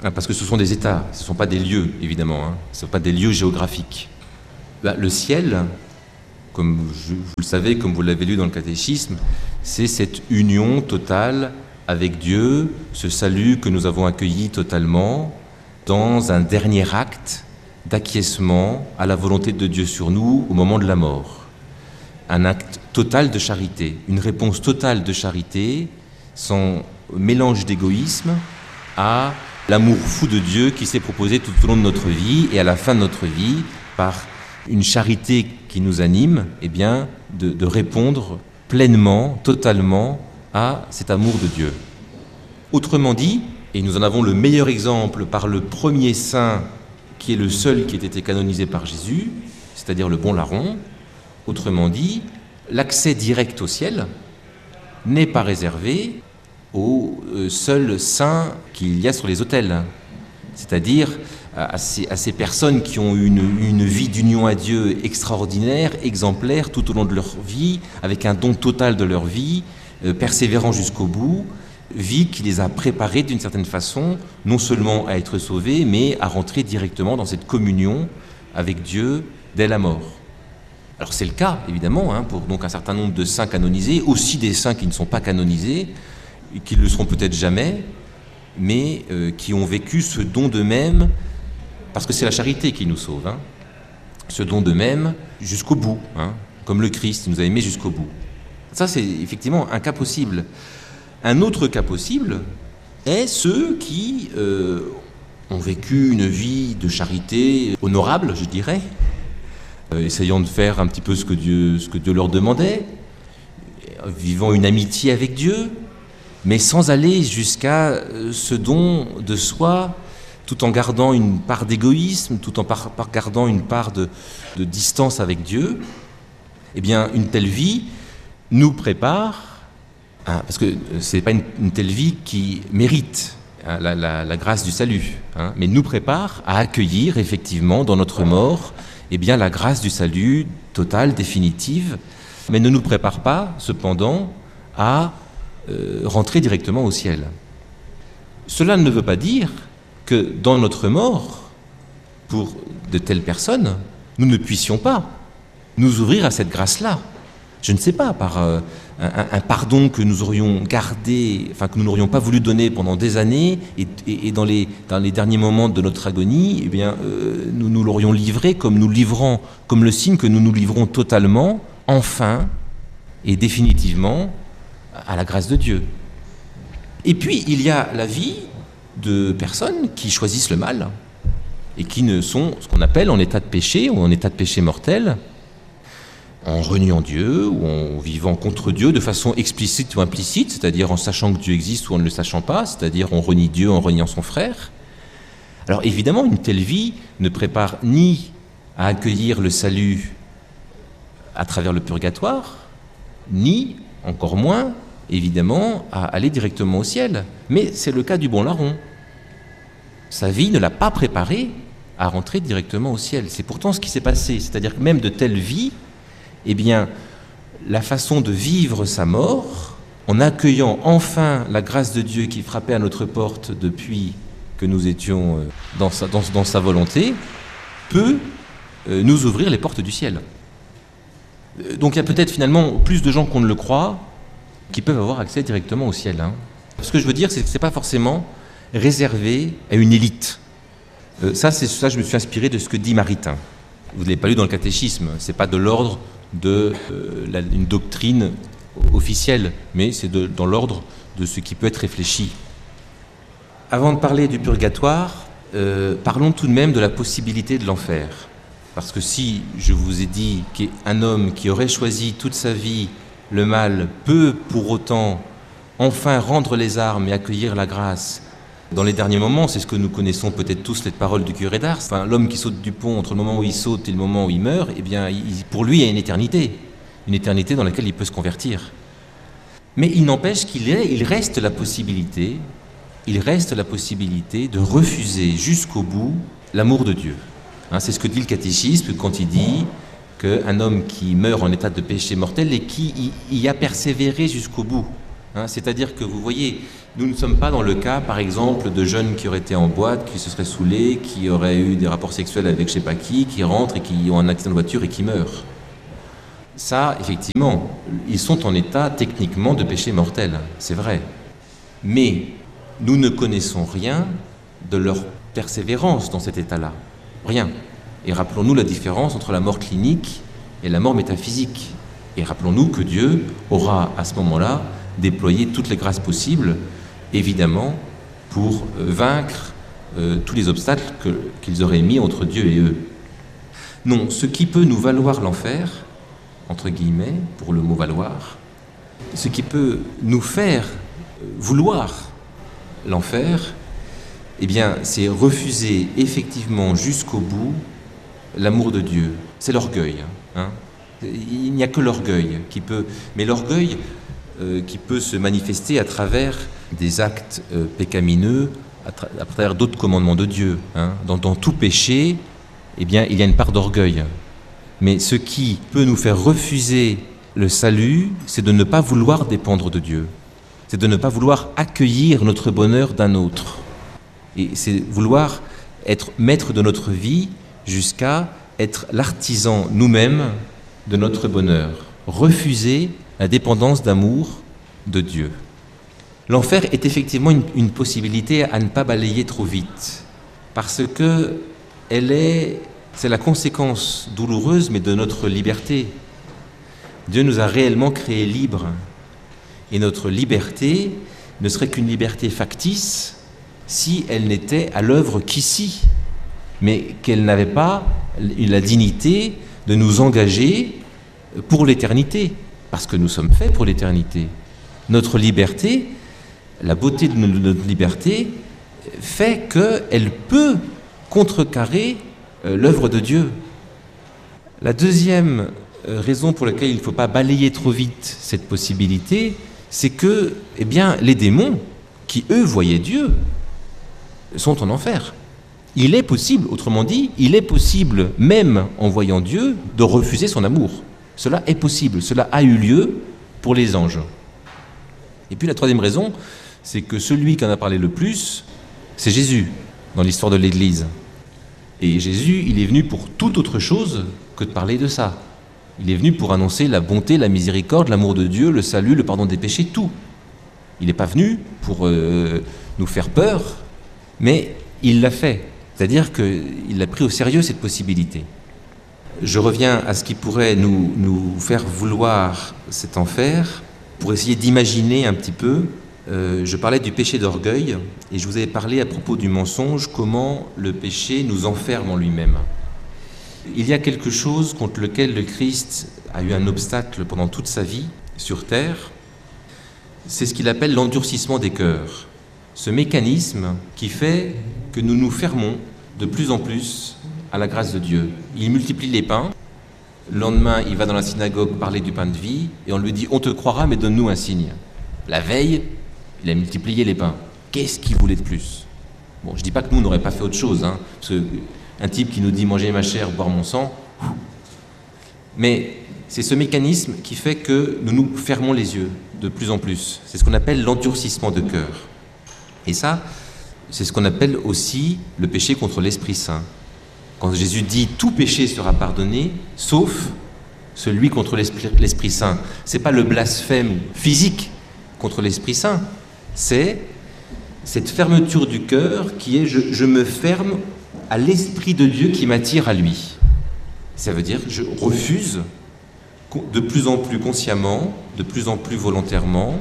Parce que ce sont des états, ce ne sont pas des lieux, évidemment, hein. Ce ne sont pas des lieux géographiques. Ben, le ciel, comme je, vous le savez, comme vous l'avez lu dans le catéchisme, c'est cette union totale avec Dieu, ce salut que nous avons accueilli totalement dans un dernier acte d'acquiescement à la volonté de Dieu sur nous au moment de la mort. Un acte total de charité, une réponse totale de charité, sans mélange d'égoïsme, à l'amour fou de Dieu qui s'est proposé tout au long de notre vie et à la fin de notre vie, par une charité qui nous anime, eh bien, de, de répondre pleinement, totalement à cet amour de Dieu. Autrement dit, et nous en avons le meilleur exemple par le premier saint qui est le seul qui ait été canonisé par Jésus, c'est-à-dire le bon larron, autrement dit, l'accès direct au ciel n'est pas réservé aux seuls saints qu'il y a sur les autels, c'est-à-dire à ces, à ces personnes qui ont une, une vie d'union à Dieu extraordinaire, exemplaire tout au long de leur vie, avec un don total de leur vie, euh, persévérant jusqu'au bout, vie qui les a préparés d'une certaine façon, non seulement à être sauvés, mais à rentrer directement dans cette communion avec Dieu dès la mort. Alors c'est le cas, évidemment, hein, pour donc un certain nombre de saints canonisés, aussi des saints qui ne sont pas canonisés, qui ne le seront peut-être jamais, mais euh, qui ont vécu ce don d'eux-mêmes, parce que c'est la charité qui nous sauve, hein, ce don d'eux-mêmes jusqu'au bout, hein, comme le Christ nous a aimés jusqu'au bout. Ça, c'est effectivement un cas possible. Un autre cas possible est ceux qui euh, ont vécu une vie de charité honorable, je dirais, euh, essayant de faire un petit peu ce que Dieu, ce que Dieu leur demandait, vivant une amitié avec Dieu, mais sans aller jusqu'à ce don de soi, tout en gardant une part d'égoïsme, tout en par, par gardant une part de, de distance avec Dieu. Eh bien, une telle vie nous prépare, hein, parce que ce n'est pas une, une telle vie qui mérite hein, la, la, la grâce du salut, hein, mais nous prépare à accueillir effectivement dans notre mort eh bien, la grâce du salut totale, définitive, mais ne nous prépare pas cependant à Euh, rentrer directement au ciel. Cela ne veut pas dire que dans notre mort, pour de telles personnes, nous ne puissions pas nous ouvrir à cette grâce-là. Je ne sais pas, par euh, un, un pardon que nous aurions gardé, enfin que nous n'aurions pas voulu donner pendant des années, et, et, et dans, les, dans les derniers moments de notre agonie, eh bien, euh, nous nous l'aurions livré comme nous livrons, comme le signe que nous nous livrons totalement, enfin et définitivement, à la grâce de Dieu. Et puis, il y a la vie de personnes qui choisissent le mal et qui ne sont ce qu'on appelle en état de péché ou en état de péché mortel, en reniant Dieu ou en vivant contre Dieu de façon explicite ou implicite, c'est-à-dire en sachant que Dieu existe ou en ne le sachant pas, c'est-à-dire on renie Dieu en reniant son frère. Alors évidemment, une telle vie ne prépare ni à accueillir le salut à travers le purgatoire, ni, encore moins, évidemment, à aller directement au ciel. Mais c'est le cas du bon larron. Sa vie ne l'a pas préparé à rentrer directement au ciel. C'est pourtant ce qui s'est passé. C'est-à-dire que même de telle vie, eh bien, la façon de vivre sa mort, en accueillant enfin la grâce de Dieu qui frappait à notre porte depuis que nous étions dans sa, dans, dans sa volonté, peut euh, nous ouvrir les portes du ciel. Donc il y a peut-être finalement plus de gens qu'on ne le croit qui peuvent avoir accès directement au ciel. Hein. Ce que je veux dire, c'est que ce n'est pas forcément réservé à une élite. Euh, ça, c'est ça, je me suis inspiré de ce que dit Maritain. Vous ne l'avez pas lu dans le catéchisme, ce n'est pas de l'ordre d'une doctrine officielle, mais c'est de, dans l'ordre de ce qui peut être réfléchi. Avant de parler du purgatoire, euh, parlons tout de même de la possibilité de l'enfer. Parce que si je vous ai dit qu'un homme qui aurait choisi toute sa vie le mal peut pour autant enfin rendre les armes et accueillir la grâce dans les derniers moments, c'est ce que nous connaissons peut-être tous, les paroles du curé d'Ars, enfin, l'homme qui saute du pont entre le moment où il saute et le moment où il meurt, eh bien, il, pour lui, il y a une éternité, une éternité dans laquelle il peut se convertir. Mais il n'empêche qu'il est, il reste la possibilité, il reste la possibilité de refuser jusqu'au bout l'amour de Dieu. Hein, c'est ce que dit le catéchisme quand il dit qu'un homme qui meurt en état de péché mortel et qui y, y a persévéré jusqu'au bout, Hein, c'est-à-dire que vous voyez, nous ne sommes pas dans le cas, par exemple, de jeunes qui auraient été en boîte, qui se seraient saoulés, qui auraient eu des rapports sexuels avec je sais pas qui, qui rentrent et qui ont un accident de voiture et qui meurent. Ça, effectivement, ils sont en état techniquement de péché mortel, c'est vrai. Mais nous ne connaissons rien de leur persévérance dans cet état-là. Rien. Et rappelons-nous la différence entre la mort clinique et la mort métaphysique. Et rappelons-nous que Dieu aura, à ce moment-là, déployé toutes les grâces possibles, évidemment, pour vaincre euh, tous les obstacles que, qu'ils auraient mis entre Dieu et eux. Non, ce qui peut nous valoir l'enfer, entre guillemets, pour le mot valoir, ce qui peut nous faire vouloir l'enfer, eh bien, c'est refuser effectivement jusqu'au bout l'amour de Dieu. C'est l'orgueil. Hein. Il n'y a que l'orgueil qui peut... Mais l'orgueil euh, qui peut se manifester à travers des actes euh, pécamineux, à, tra- à travers d'autres commandements de Dieu. Hein. Dans, dans tout péché, eh bien, il y a une part d'orgueil. Mais ce qui peut nous faire refuser le salut, c'est de ne pas vouloir dépendre de Dieu. C'est de ne pas vouloir accueillir notre bonheur d'un autre. Et c'est vouloir être maître de notre vie jusqu'à être l'artisan nous-mêmes de notre bonheur. Refuser la dépendance d'amour de Dieu. L'enfer est effectivement une, une possibilité à ne pas balayer trop vite, parce que elle est, c'est la conséquence douloureuse, mais de notre liberté. Dieu nous a réellement créés libres, et notre liberté ne serait qu'une liberté factice si elle n'était à l'œuvre qu'ici, mais qu'elle n'avait pas la dignité de nous engager pour l'éternité, parce que nous sommes faits pour l'éternité. Notre liberté, la beauté de notre liberté, fait qu'elle peut contrecarrer l'œuvre de Dieu. La deuxième raison pour laquelle il ne faut pas balayer trop vite cette possibilité, c'est que, eh bien, les démons, qui eux voyaient Dieu, sont en enfer. Il est possible, autrement dit, il est possible, même en voyant Dieu, de refuser son amour. Cela est possible, cela a eu lieu pour les anges. Et puis la troisième raison, c'est que celui qui en a parlé le plus, c'est Jésus, dans l'histoire de l'Église. Et Jésus, il est venu pour toute autre chose que de parler de ça. Il est venu pour annoncer la bonté, la miséricorde, l'amour de Dieu, le salut, le pardon des péchés, tout. Il n'est pas venu pour euh, nous faire peur, mais il l'a fait. C'est-à-dire qu'il a pris au sérieux cette possibilité. Je reviens à ce qui pourrait nous, nous faire vouloir cet enfer, pour essayer d'imaginer un petit peu. Euh, je parlais du péché d'orgueil, et je vous avais parlé à propos du mensonge, comment le péché nous enferme en lui-même. Il y a quelque chose contre lequel le Christ a eu un obstacle pendant toute sa vie sur terre, c'est ce qu'il appelle l'endurcissement des cœurs. Ce mécanisme qui fait que nous nous fermons de plus en plus à la grâce de Dieu. Il multiplie les pains, le lendemain il va dans la synagogue parler du pain de vie, et on lui dit « on te croira mais donne-nous un signe ». La veille, il a multiplié les pains. Qu'est-ce qu'il voulait de plus ? Bon, je ne dis pas que nous, on n'aurait pas fait autre chose, hein, parce qu'un type qui nous dit « mangez ma chair, boire mon sang », mais c'est ce mécanisme qui fait que nous nous fermons les yeux de plus en plus. C'est ce qu'on appelle l'endurcissement de cœur. Et ça, c'est ce qu'on appelle aussi le péché contre l'Esprit Saint. Quand Jésus dit « tout péché sera pardonné, sauf celui contre l'Esprit, l'Esprit Saint », ce n'est pas le blasphème physique contre l'Esprit Saint, c'est cette fermeture du cœur qui est je, « je me ferme à l'Esprit de Dieu qui m'attire à lui ». Ça veut dire je refuse de plus en plus consciemment, de plus en plus volontairement,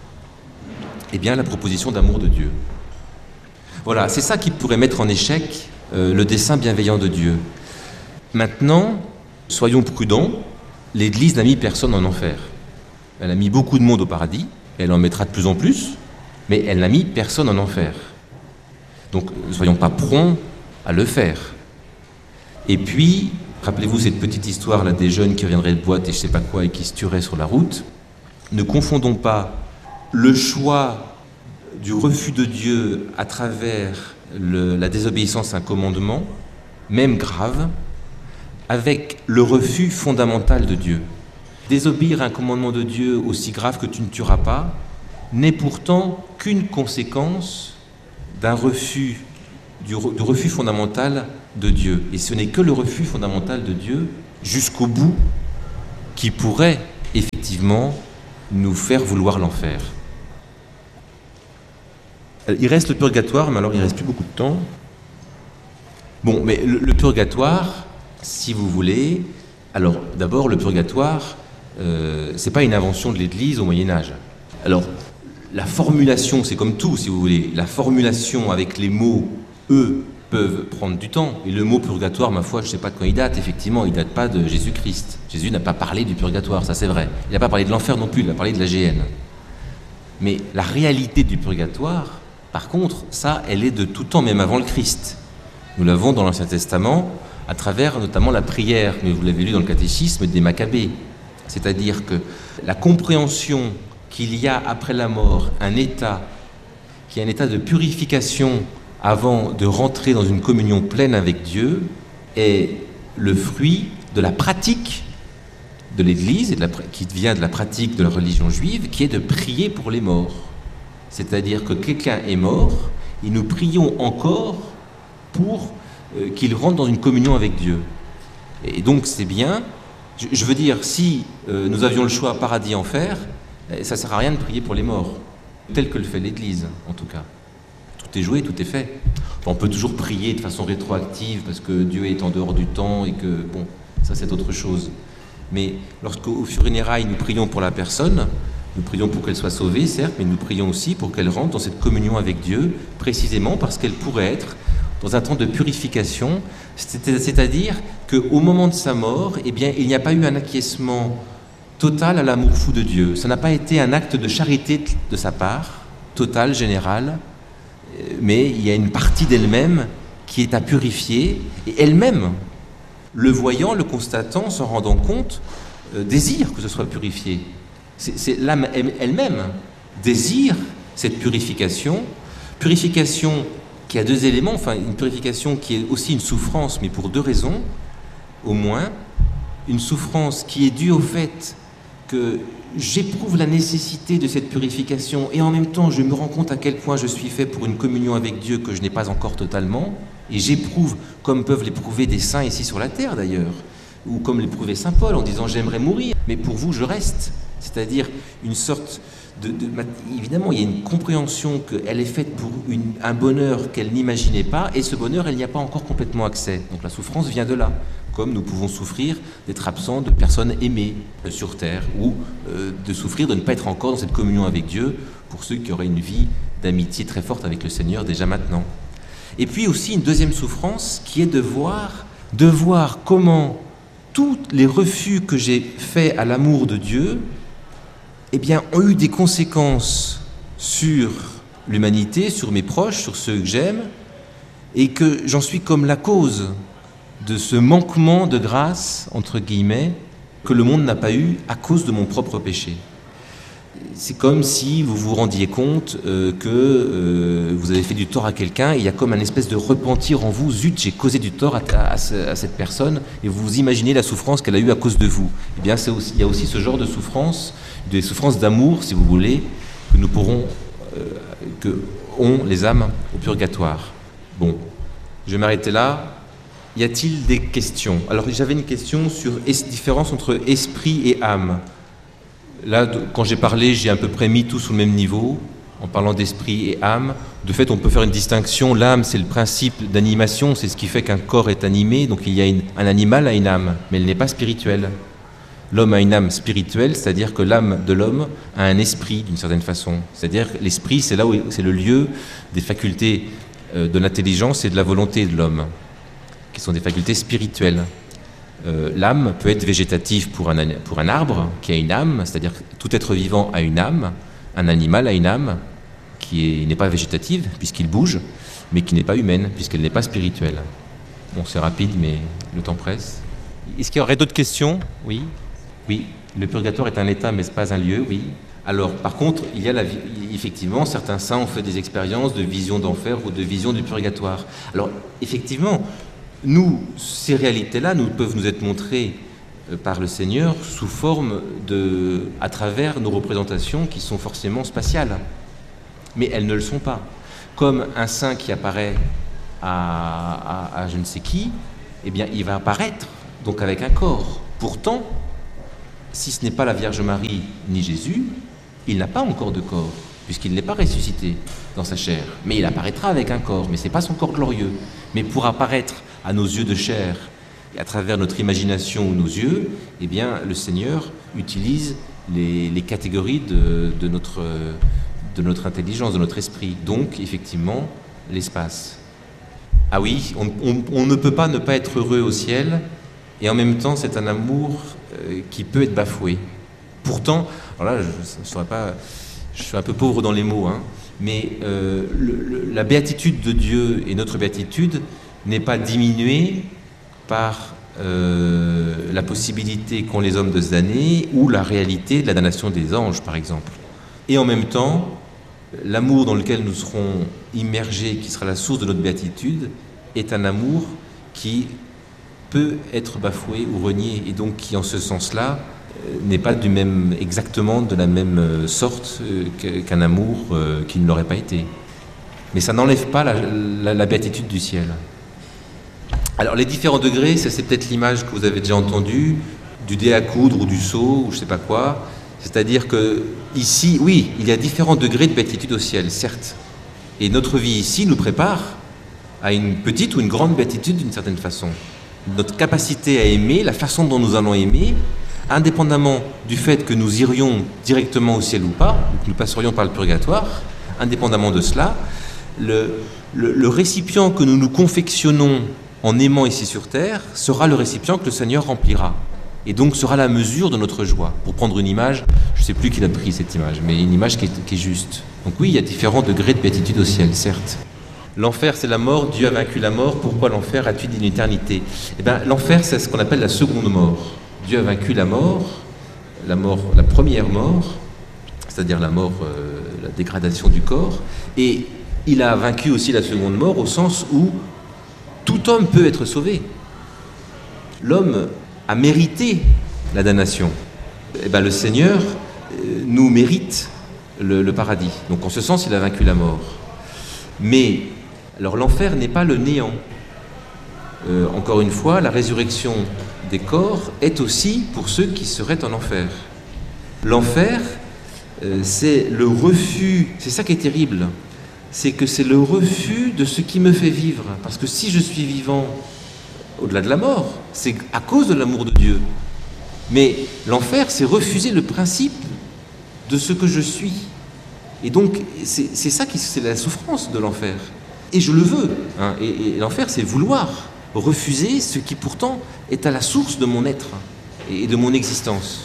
eh bien, la proposition d'amour de Dieu. Voilà, c'est ça qui pourrait mettre en échec euh, le dessein bienveillant de Dieu. Maintenant, soyons prudents, l'Église n'a mis personne en enfer. Elle a mis beaucoup de monde au paradis, elle en mettra de plus en plus, mais elle n'a mis personne en enfer. Donc, ne soyons pas prompts à le faire. Et puis, rappelez-vous cette petite histoire là des jeunes qui reviendraient de boîte et je sais pas quoi et qui se tueraient sur la route. Ne confondons pas le choix du refus de Dieu à travers le, la désobéissance à un commandement, même grave, avec le refus fondamental de Dieu. Désobéir à un commandement de Dieu aussi grave que tu ne tueras pas, n'est pourtant qu'une conséquence d'un refus, du, re, du refus fondamental de Dieu. Et ce n'est que le refus fondamental de Dieu jusqu'au bout qui pourrait effectivement nous faire vouloir l'enfer. Il reste le purgatoire, mais alors il ne reste plus beaucoup de temps. Bon, mais le, le purgatoire, si vous voulez, alors d'abord le purgatoire, euh, c'est pas une invention de l'Église au Moyen-Âge. Alors, la formulation, c'est comme tout, si vous voulez, la formulation avec les mots, eux, peuvent prendre du temps. Et le mot purgatoire, ma foi, je ne sais pas de quand il date, effectivement, il ne date pas de Jésus-Christ. Jésus n'a pas parlé du purgatoire, ça c'est vrai. Il n'a pas parlé de l'enfer non plus, il a parlé de la géhenne. Mais la réalité du purgatoire, par contre, ça, elle est de tout temps, même avant le Christ. Nous l'avons dans l'Ancien Testament, à travers notamment la prière, mais vous l'avez lu dans le catéchisme des Maccabées. C'est-à-dire que la compréhension qu'il y a après la mort un état, qui est un état de purification avant de rentrer dans une communion pleine avec Dieu, est le fruit de la pratique de l'Église, et de la, qui vient de la pratique de la religion juive, qui est de prier pour les morts. C'est-à-dire que quelqu'un est mort, et nous prions encore pour euh, qu'il rentre dans une communion avec Dieu. Et donc c'est bien, je, je veux dire, si euh, nous avions le choix paradis-enfer, ça ne sert à rien de prier pour les morts, tel que le fait l'Église, en tout cas. Tout est joué, tout est fait. Enfin, on peut toujours prier de façon rétroactive, parce que Dieu est en dehors du temps, et que, bon, ça c'est autre chose. Mais lorsqu'au funérailles, nous prions pour la personne, nous prions pour qu'elle soit sauvée, certes, mais nous prions aussi pour qu'elle rentre dans cette communion avec Dieu, précisément parce qu'elle pourrait être dans un temps de purification, c'est-à-dire qu'au moment de sa mort, eh bien, il n'y a pas eu un acquiescement total à l'amour fou de Dieu. Ça n'a pas été un acte de charité de sa part, total, général, mais il y a une partie d'elle-même qui est à purifier, et elle-même, le voyant, le constatant, s'en rendant compte, euh, désire que ce soit purifié. C'est, c'est l'âme elle-même désire cette purification, purification qui a deux éléments, enfin une purification qui est aussi une souffrance, mais pour deux raisons, au moins. Une souffrance qui est due au fait que j'éprouve la nécessité de cette purification et en même temps je me rends compte à quel point je suis fait pour une communion avec Dieu que je n'ai pas encore totalement, et j'éprouve, comme peuvent l'éprouver des saints ici sur la terre d'ailleurs, ou comme l'éprouvait saint Paul en disant j'aimerais mourir, mais pour vous je reste. C'est-à-dire une sorte de, de... Évidemment, il y a une compréhension qu'elle est faite pour une, un bonheur qu'elle n'imaginait pas, et ce bonheur, elle n'y a pas encore complètement accès. Donc la souffrance vient de là, comme nous pouvons souffrir d'être absents de personnes aimées euh, sur terre, ou euh, de souffrir de ne pas être encore dans cette communion avec Dieu, pour ceux qui auraient une vie d'amitié très forte avec le Seigneur déjà maintenant. Et puis aussi une deuxième souffrance qui est de voir, de voir comment tous les refus que j'ai faits à l'amour de Dieu, eh bien, ont eu des conséquences sur l'humanité, sur mes proches, sur ceux que j'aime, et que j'en suis comme la cause de ce manquement de grâce, entre guillemets, que le monde n'a pas eu à cause de mon propre péché. C'est comme si vous vous rendiez compte euh, que euh, vous avez fait du tort à quelqu'un, et il y a comme un espèce de repentir en vous, zut, j'ai causé du tort à, à, à, à cette personne, et vous vous imaginez la souffrance qu'elle a eue à cause de vous. Eh bien, c'est aussi, il y a aussi ce genre de souffrance, des souffrances d'amour, si vous voulez, que nous pourrons, euh, que ont les âmes au purgatoire. Bon, je vais m'arrêter là. Y a-t-il des questions? Alors, j'avais une question sur la différence entre esprit et âme. Là, quand j'ai parlé, j'ai à peu près mis tout sous le même niveau, en parlant d'esprit et âme. De fait, on peut faire une distinction. L'âme, c'est le principe d'animation, c'est ce qui fait qu'un corps est animé. Donc il y a une, un animal a une âme, mais elle n'est pas spirituelle. L'homme a une âme spirituelle, c'est-à-dire que l'âme de l'homme a un esprit, d'une certaine façon. C'est-à-dire que l'esprit, c'est là où c'est le lieu des facultés de l'intelligence et de la volonté de l'homme, qui sont des facultés spirituelles. Euh, l'âme peut être végétative pour un, pour un arbre qui a une âme, c'est-à-dire que tout être vivant a une âme, un animal a une âme qui est, n'est pas végétative puisqu'il bouge, mais qui n'est pas humaine puisqu'elle n'est pas spirituelle. Bon, c'est rapide, mais le temps presse. Est-ce qu'il y aurait d'autres questions? Oui. Oui, le purgatoire est un état, mais ce n'est pas un lieu, oui. Alors, par contre, il y a la, effectivement, certains saints ont fait des expériences de vision d'enfer ou de vision du purgatoire. Alors, effectivement, nous, ces réalités-là nous peuvent nous être montrées par le Seigneur sous forme de, à travers nos représentations qui sont forcément spatiales. Mais elles ne le sont pas. Comme un saint qui apparaît à, à, à je ne sais qui, eh bien, il va apparaître donc avec un corps. Pourtant, si ce n'est pas la Vierge Marie ni Jésus, il n'a pas encore de corps, puisqu'il n'est pas ressuscité dans sa chair. Mais il apparaîtra avec un corps, mais ce n'est pas son corps glorieux. Mais pour apparaître à nos yeux de chair, et à travers notre imagination ou nos yeux, eh bien, le Seigneur utilise les, les catégories de, de, notre, de notre intelligence, de notre esprit. Donc, effectivement, l'espace. Ah oui, on, on, on ne peut pas ne pas être heureux au ciel, et en même temps, c'est un amour euh, qui peut être bafoué. Pourtant, alors là, je, je, saurais pas, je suis un peu pauvre dans les mots, hein, mais euh, le, le, la béatitude de Dieu et notre béatitude n'est pas diminuée par euh, la possibilité qu'ont les hommes de se damner ou la réalité de la damnation des anges, par exemple. Et en même temps, l'amour dans lequel nous serons immergés, qui sera la source de notre béatitude, est un amour qui peut être bafoué ou renié, et donc qui, en ce sens-là, n'est pas du même, exactement de la même sorte qu'un amour qui ne l'aurait pas été. Mais ça n'enlève pas la, la, la béatitude du ciel. Alors les différents degrés, ça c'est peut-être l'image que vous avez déjà entendue, du dé à coudre ou du seau, ou je ne sais pas quoi. C'est-à-dire que ici, oui, il y a différents degrés de béatitude au ciel, certes. Et notre vie ici nous prépare à une petite ou une grande béatitude d'une certaine façon. Notre capacité à aimer, la façon dont nous allons aimer, indépendamment du fait que nous irions directement au ciel ou pas, ou que nous passerions par le purgatoire, indépendamment de cela, le, le, le récipient que nous nous confectionnons en aimant ici sur terre sera le récipient que le Seigneur remplira. Et donc sera la mesure de notre joie. Pour prendre une image, je ne sais plus qui a pris cette image, mais une image qui est, qui est juste. Donc oui, il y a différents degrés de béatitude au ciel, certes. L'enfer, c'est la mort. Dieu a vaincu la mort. Pourquoi l'enfer a-t-il une éternité ? Eh bien, l'enfer, c'est ce qu'on appelle la seconde mort. Dieu a vaincu la mort, la mort, la première mort, c'est-à-dire la mort, euh, la dégradation du corps, et il a vaincu aussi la seconde mort au sens où tout homme peut être sauvé. L'homme a mérité la damnation. Eh bien, le Seigneur euh, nous mérite le, le paradis. Donc, en ce sens, il a vaincu la mort. Mais, alors, l'enfer n'est pas le néant. Euh, encore une fois, la résurrection des corps est aussi pour ceux qui seraient en enfer. L'enfer, euh, c'est le refus, c'est ça qui est terrible, c'est que c'est le refus de ce qui me fait vivre. Parce que si je suis vivant au-delà de la mort, c'est à cause de l'amour de Dieu. Mais l'enfer, c'est refuser le principe de ce que je suis. Et donc, c'est, c'est ça qui, c'est la souffrance de l'enfer. Et je le veux. Hein, et, et l'enfer, c'est vouloir refuser ce qui pourtant est à la source de mon être et de mon existence.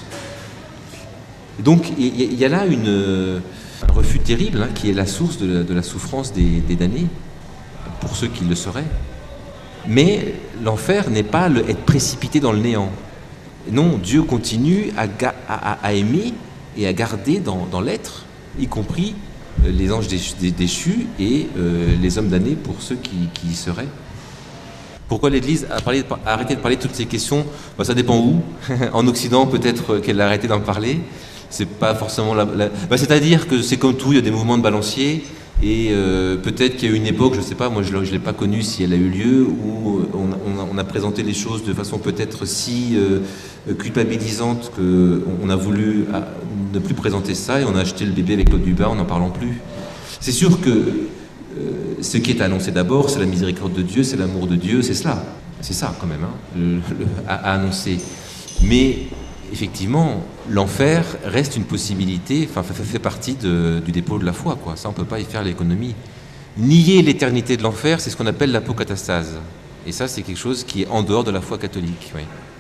Donc il y a là une, un refus terrible hein, qui est la source de la, de la souffrance des, des damnés, pour ceux qui le seraient. Mais l'enfer n'est pas le, être précipité dans le néant. Non, Dieu continue à, à, à aimer et à garder dans, dans l'être, y compris les anges déchus et euh, les hommes damnés pour ceux qui, qui y seraient. Pourquoi l'Église a, parlé, a arrêté de parler de toutes ces questions ? Ben, ça dépend où. En Occident, peut-être qu'elle a arrêté d'en parler. C'est pas forcément la... la... Ben, c'est-à-dire que c'est comme tout, il y a des mouvements de balancier, et euh, peut-être qu'il y a eu une époque, je ne sais pas, moi je ne l'ai pas connue si elle a eu lieu, où on, on, a, on a présenté les choses de façon peut-être si euh, culpabilisante qu'on a voulu à, ne plus présenter ça, et on a acheté le bébé avec l'eau du bain en n'en parlant plus. C'est sûr que Euh, ce qui est annoncé d'abord, c'est la miséricorde de Dieu, c'est l'amour de Dieu, c'est cela. C'est ça quand même, hein, le, le, à, à annoncer. Mais effectivement, l'enfer reste une possibilité, enfin, ça fait partie de, du dépôt de la foi, quoi. Ça, on ne peut pas y faire l'économie. Nier l'éternité de l'enfer, c'est ce qu'on appelle l'apocatastase. Et ça, c'est quelque chose qui est en dehors de la foi catholique. Oui.